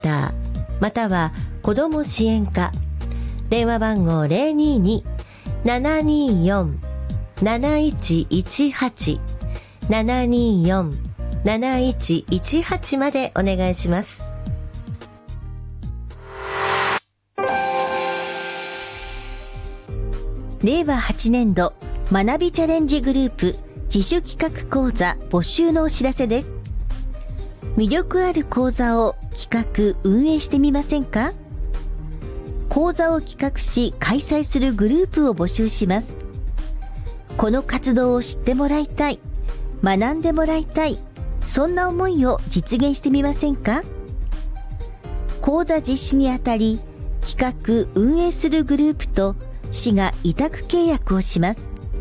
ターまたは子ども支援課、電話番号 022-724-7118 724-7118 までお願いします。 令和8年度学びチャレンジグループ自主企画講座募集のお知らせです。魅力ある講座を企画運営してみませんか？講座を企画し開催するグループを募集します。この活動を知ってもらいたい、学んでもらいたい、そんな思いを実現してみませんか？講座実施にあたり、企画運営するグループと市が委託契約をします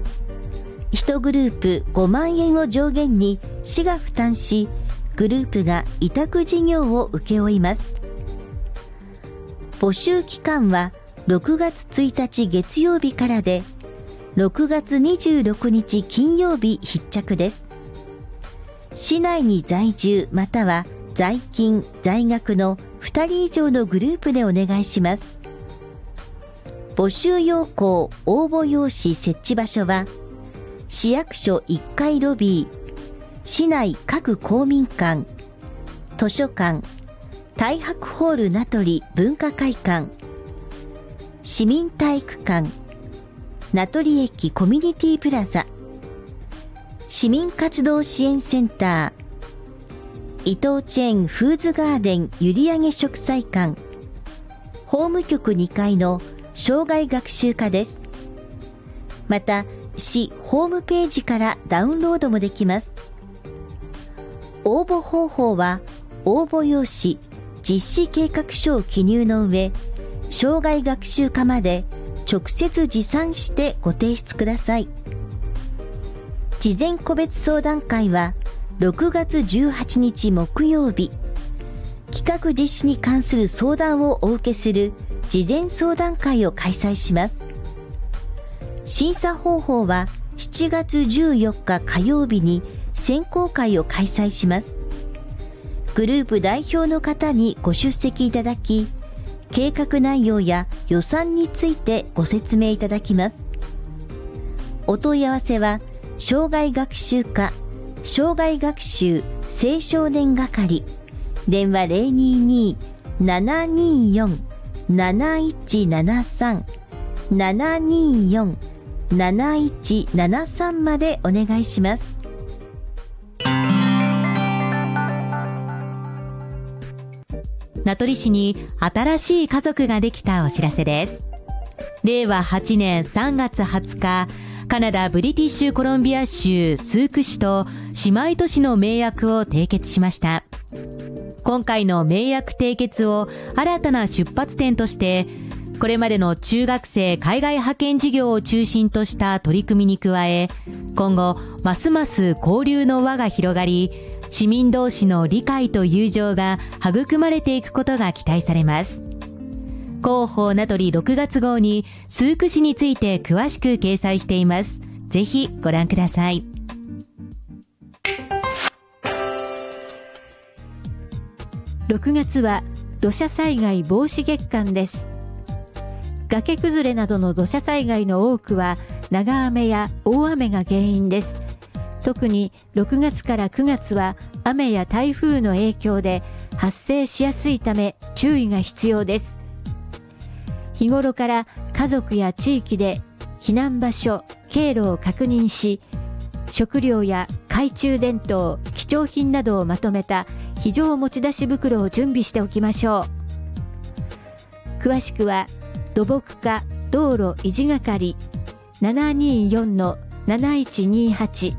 。1グループ5万円を上限に市が負担し、グループが委託事業を請け負います。募集期間は6月1日月曜日からで、6月26日金曜日必着です。市内に在住または在勤・在学の2人以上のグループでお願いします。募集要項応募用紙設置場所は、市役所1階ロビー、市内各公民館、図書館、太白ホール名取文化会館、市民体育館、名取駅コミュニティプラザ、市民活動支援センター、伊藤チェーンフーズガーデン閖上植栽館、法務局2階の障害学習課です。また、市ホームページからダウンロードもできます。応募方法は、応募用紙、実施計画書を記入の上、障害学習課まで直接持参してご提出ください。事前個別相談会は6月18日木曜日、企画実施に関する相談をお受けする事前相談会を開催します。審査方法は7月14日火曜日に選考会を開催します。グループ代表の方にご出席いただき、計画内容や予算についてご説明いただきます。お問い合わせは、障害学習課、障害学習青少年係、電話 022-724-7173 724-7173 までお願いします。 名取市に新しい家族ができたお知らせです。令和8年3月20日、カナダブリティッシュコロンビア州スーク市と姉妹都市の盟約を締結しました。今回の盟約締結を新たな出発点として、これまでの中学生海外派遣事業を中心とした取り組みに加え、今後ますます交流の輪が広がり、市民同士の理解と友情が育まれていくことが期待されます。広報名取6月号にスーク市について詳しく掲載しています。ぜひご覧ください。 6月は土砂災害防止月間です。崖崩れなどの土砂災害の多くは長雨や大雨が原因です。特に6月から9月は雨や台風の影響で発生しやすいため注意が必要です。日頃から家族や地域で避難場所、経路を確認し、食料や懐中電灯、貴重品などをまとめた非常持ち出し袋を準備しておきましょう。詳しくは土木課道路維持係 724-7128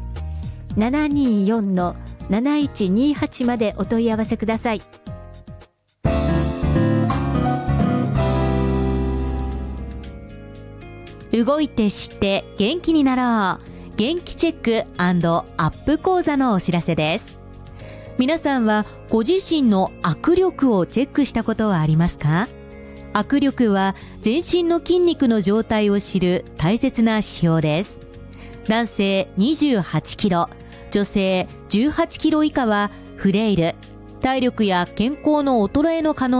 724-7128 までお問い合わせください。 動いて知って元気になろう。元気チェック&アップ講座のお知らせです。皆さんはご自身の握力をチェックしたことはありますか？握力は全身の筋肉の状態を知る大切な指標です。男性28キロ、女性18キロ以下はフレイル、 体力や健康の衰えの可能